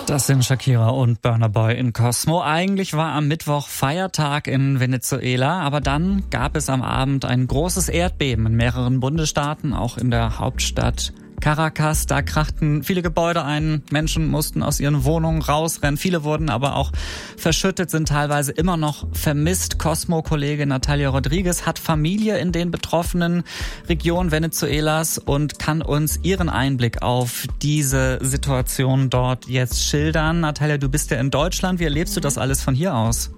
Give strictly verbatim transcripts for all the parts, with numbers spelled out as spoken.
Das sind Shakira und Burna Boy in Cosmo. Eigentlich war am Mittwoch Feiertag in Venezuela, aber dann gab es am Abend ein großes Erdbeben in mehreren Bundesstaaten, auch in der Hauptstadt Caracas. Da krachten viele Gebäude ein, Menschen mussten aus ihren Wohnungen rausrennen, viele wurden aber auch verschüttet, sind teilweise immer noch vermisst. Cosmo-Kollegin Natalia Rodriguez hat Familie in den betroffenen Regionen Venezuelas und kann uns ihren Einblick auf diese Situation dort jetzt schildern. Natalia, du bist ja in Deutschland, wie erlebst du das alles von hier aus?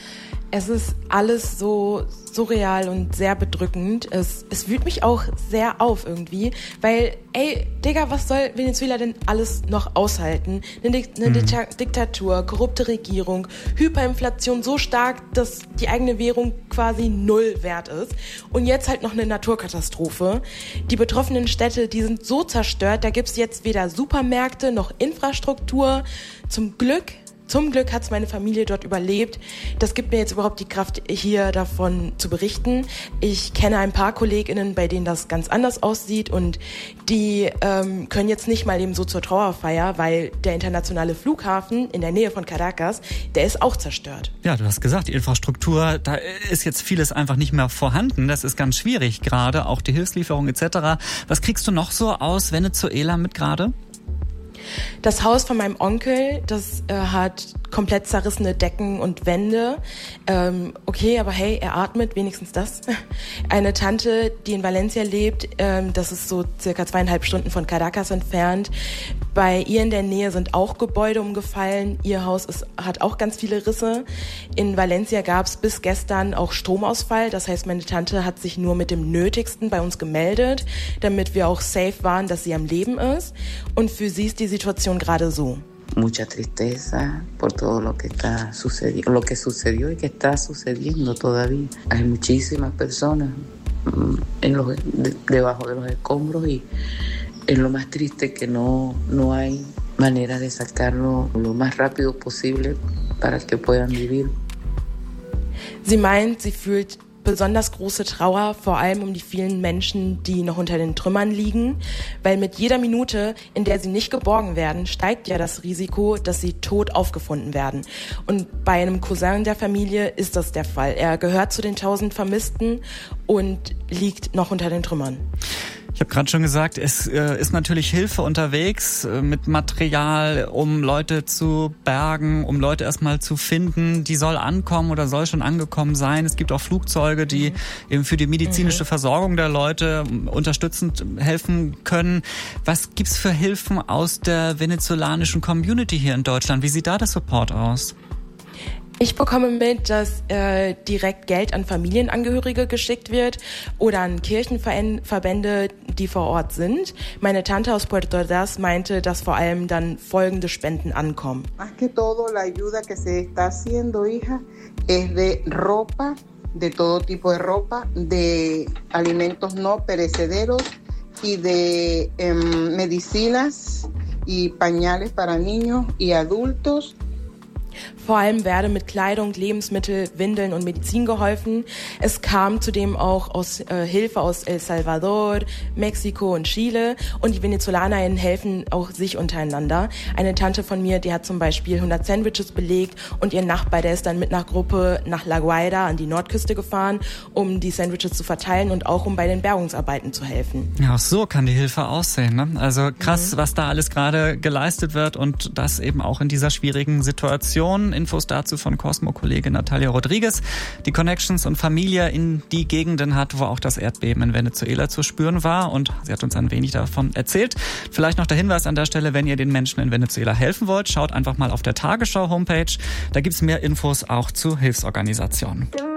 Es ist alles so surreal und sehr bedrückend. Es, es wühlt mich auch sehr auf irgendwie, weil, ey, Digga, was soll Venezuela denn alles noch aushalten? Eine, eine mhm. Diktatur, korrupte Regierung, Hyperinflation so stark, dass die eigene Währung quasi null wert ist. Und jetzt halt noch eine Naturkatastrophe. Die betroffenen Städte, die sind so zerstört, da gibt's jetzt weder Supermärkte noch Infrastruktur. Zum Glück Zum Glück hat's meine Familie dort überlebt. Das gibt mir jetzt überhaupt die Kraft, hier davon zu berichten. Ich kenne ein paar KollegInnen, bei denen das ganz anders aussieht und die ähm, können jetzt nicht mal eben so zur Trauerfeier, weil der internationale Flughafen in der Nähe von Caracas, der ist auch zerstört. Ja, du hast gesagt, die Infrastruktur, da ist jetzt vieles einfach nicht mehr vorhanden. Das ist ganz schwierig gerade, auch die Hilfslieferung et cetera. Was kriegst du noch so aus Venezuela mit gerade? Das Haus von meinem Onkel, das äh, hat komplett zerrissene Decken und Wände. Ähm, okay, aber hey, er atmet, wenigstens das. Eine Tante, die in Valencia lebt, ähm, das ist so circa zweieinhalb Stunden von Caracas entfernt. Bei ihr in der Nähe sind auch Gebäude umgefallen. Ihr Haus ist, hat auch ganz viele Risse. In Valencia gab es bis gestern auch Stromausfall. Das heißt, meine Tante hat sich nur mit dem Nötigsten bei uns gemeldet, damit wir auch safe waren, dass sie am Leben ist. Und für sie ist die Situation gerade so. Mucha tristeza por todo lo que está sucediendo, lo que sucedió y que está sucediendo todavía. Hay muchísimas personas en los, de, debajo de los escombros y es lo más triste que no, no hay manera de sacarlo lo más rápido posible para que puedan vivir. Sie meint, sie fühlt besonders große Trauer, vor allem um die vielen Menschen, die noch unter den Trümmern liegen, weil mit jeder Minute, in der sie nicht geborgen werden, steigt ja das Risiko, dass sie tot aufgefunden werden. Und bei einem Cousin der Familie ist das der Fall. Er gehört zu den tausend Vermissten und liegt noch unter den Trümmern. Ich habe gerade schon gesagt, es äh, ist natürlich Hilfe unterwegs äh, mit Material, um Leute zu bergen, um Leute erstmal zu finden. Die soll ankommen oder soll schon angekommen sein. Es gibt auch Flugzeuge, die mhm. eben für die medizinische mhm. Versorgung der Leute unterstützend helfen können. Was gibt's für Hilfen aus der venezolanischen Community hier in Deutschland? Wie sieht da der Support aus? Ich bekomme mit, dass äh, direkt Geld an Familienangehörige geschickt wird oder an Kirchenverbände, die vor Ort sind. Meine Tante aus Puerto Ordaz meinte, dass vor allem dann folgende Spenden ankommen. Más que todo la ayuda que se está haciendo, hija, es de ropa, de todo tipo de ropa, de alimentos no perecederos y de eh, medicinas y pañales para niños y adultos. Vor allem werde mit Kleidung, Lebensmittel, Windeln und Medizin geholfen. Es kam zudem auch aus äh, Hilfe aus El Salvador, Mexiko und Chile. Und die VenezolanerInnen helfen auch sich untereinander. Eine Tante von mir, die hat zum Beispiel hundert Sandwiches belegt und ihr Nachbar, der ist dann mit einer Gruppe nach La Guaira an die Nordküste gefahren, um die Sandwiches zu verteilen und auch um bei den Bergungsarbeiten zu helfen. Ja, auch so kann die Hilfe aussehen, ne? Also krass, mhm. was da alles gerade geleistet wird und das eben auch in dieser schwierigen Situation. Infos dazu von Cosmo-Kollegin Natalia Rodriguez, die Connections und Familie in die Gegenden hat, wo auch das Erdbeben in Venezuela zu spüren war. Und sie hat uns ein wenig davon erzählt. Vielleicht noch der Hinweis an der Stelle, wenn ihr den Menschen in Venezuela helfen wollt, schaut einfach mal auf der Tagesschau-Homepage. Da gibt's mehr Infos auch zu Hilfsorganisationen.